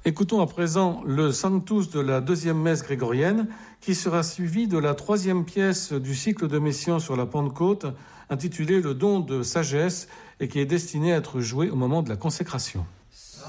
Écoutons à présent le Sanctus de la deuxième messe grégorienne qui sera suivi de la troisième pièce du cycle de Messiaen sur la Pentecôte intitulée Le don de sagesse et qui est destinée à être jouée au moment de la consécration.